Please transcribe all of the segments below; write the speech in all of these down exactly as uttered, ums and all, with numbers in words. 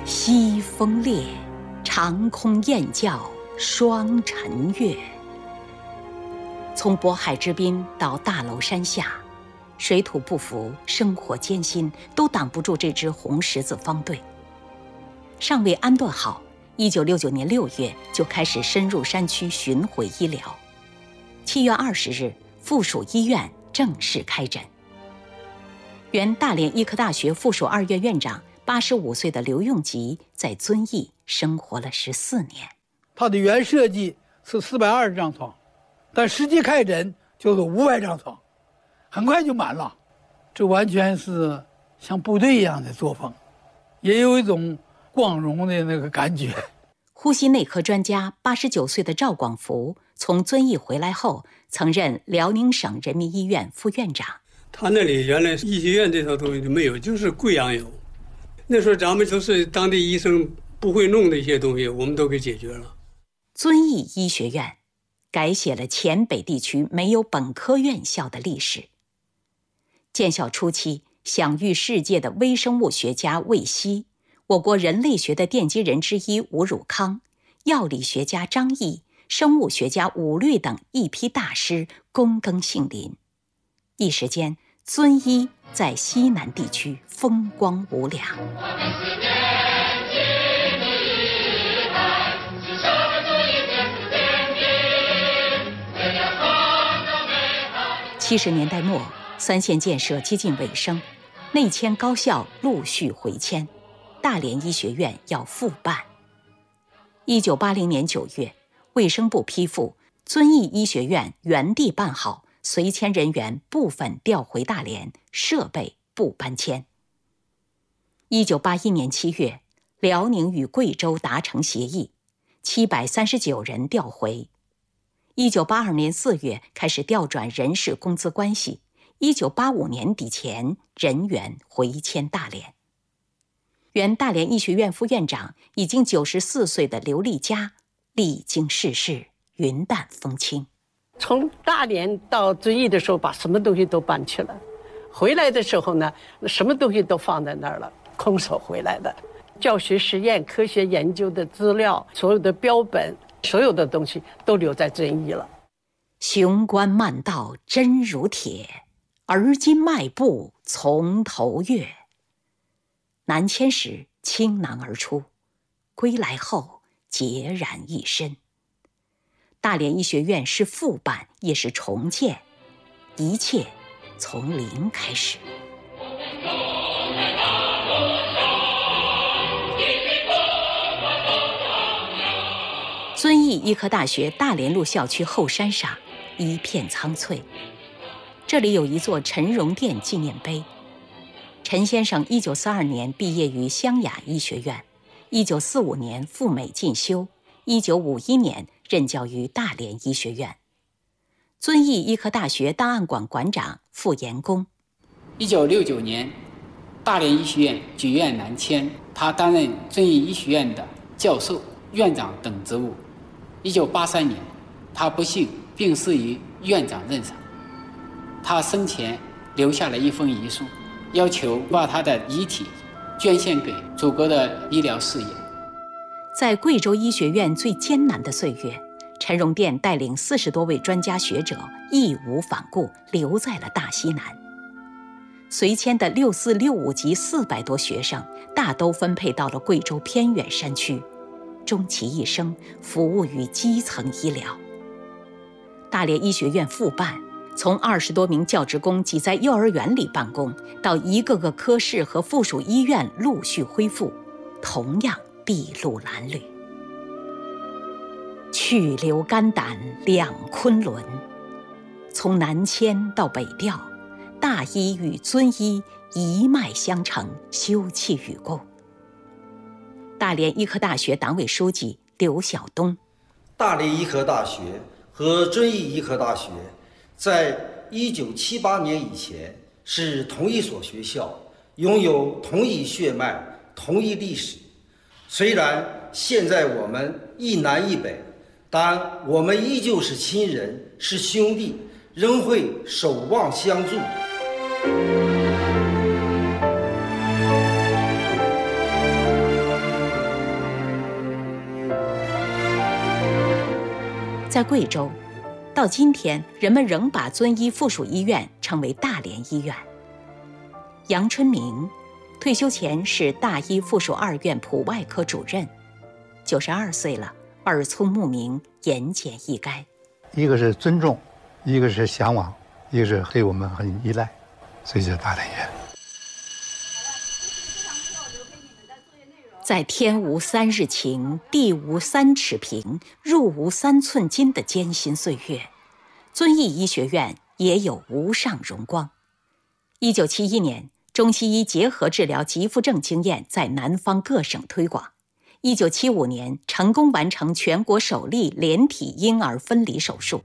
西风烈，长空雁叫双晨月。从渤海之滨到大娄山下，水土不服，生活艰辛，都挡不住这支红十字方队。尚未安顿好，一九六九年六月就开始深入山区巡回医疗。七月二十日，附属医院正式开诊。原大连医科大学附属二院院长八十五岁的刘用吉在遵义生活了十四年。 他的原设计是四百二十张床，但实际开诊就是五百张床，很快就满了。这完全是像部队一样的作风，也有一种光荣的那个感觉。 呼吸内科专家八十九岁的赵广福从遵义回来后，曾任辽宁省人民医院副院长。 他那里原来医学院这套东西都没有，就是贵阳有。那时候咱们都是当地医生不会弄的一些东西，我们都给解决了。 遵义医学院改写了黔北地区没有本科院校的历史。建校初期，享誉世界的微生物学家魏希，我国人类学的奠基人之一吴汝康，药理学家张毅，生物学家伍律等一批大师躬耕杏林。一时间，遵医在西南地区风光无两。七十年代末，三线建设接近尾声，内迁高校陆续回迁，大连医学院要复办。一九八零年九月，卫生部批复，遵义医学院原地办好，随迁人员部分调回大连，设备不搬迁。一九八一年七月，辽宁与贵州达成协议，七百三十九人调回。一九八二年四月开始调转人事工资关系，一九八五年底前人员回迁大连。原大连医学院副院长已经九十四岁的刘立佳历经世事，云淡风轻。 从大连到遵义的时候，把什么东西都搬去了，回来的时候呢，什么东西都放在那儿了，空手回来的。教学实验、科学研究的资料，所有的标本，所有的东西都留在遵义了。 雄关漫道真如铁，而今迈步从头越。南迁时倾囊而出，归来后孑然一身。大连医学院是复办也是重建，一切从零开始。遵义医科大学大连路校区后山上一片苍翠，这里有一座陈荣殿纪念碑。陈先生一九四二年毕业于湘雅医学院，一九四五年赴美进修，一九五一年任教于大连医学院。遵义医科大学档案馆馆长傅延功。 一九六九年，大连医学院举院南迁，他担任遵义医学院的教授、院长等职务。一九八三年，他不幸病逝于院长任上。他生前留下了一封遗书，要求把他的遗体捐献给祖国的医疗事业。 在贵州医学院最艰难的岁月，陈荣殿带领四十多位专家学者义无反顾留在了大西南。随迁的六四六五级四百多学生，大都分配到了贵州偏远山区，终其一生服务于基层医疗。大连医学院复办，从二十多名教职工挤在幼儿园里办公，到一个个科室和附属医院陆续恢复，同样筚路蓝缕。去留肝胆两昆仑，从南迁到北调，大医与遵医一脉相承，休戚与共。大连医科大学党委书记刘晓东。 大连医科大学和遵义医科大学在一九七八年以前是同一所学校，拥有同一血脉、同一历史。虽然现在我们一南一北，但我们依旧是亲人，是兄弟，仍会守望相助。 在贵州，到今天人们仍把遵义附属医院称为大连医院。杨春明退休前是大医附属二院普外科主任，九十二岁了，耳聪目明，言简意赅。 一个是尊重，一个是向往，一个是对我们很依赖，所以叫大连医院。 在天无三日晴，地无三尺平，入无三寸金的艰辛岁月，遵义医学院也有无上荣光。一九七一年，中西医结合治疗急腹症经验在南方各省推广。一九七五年，成功完成全国首例连体婴儿分离手术，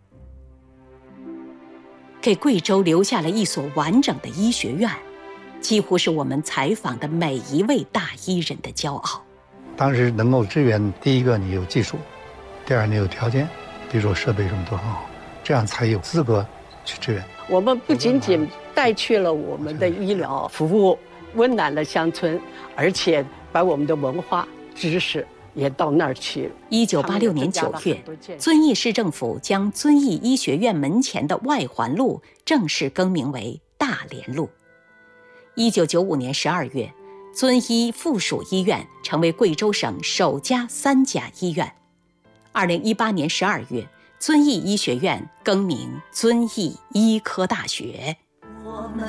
给贵州留下了一所完整的医学院，几乎是我们采访的每一位大医人的骄傲。 当时能够支援，第一个你有技术，第二你有条件，比如说设备什么都很好，这样才有资格去支援。 我们不仅仅带去了我们的医疗服务，温暖了乡村，而且把我们的文化知识也到那儿去了。 一九八六年九月，遵义市政府将遵义医学院门前的外环路正式更名为大连路。一九九五年十二月，遵义附属医院成为贵州省首家三甲医院。二零一八年十二月，遵义医学院更名遵义医科大学。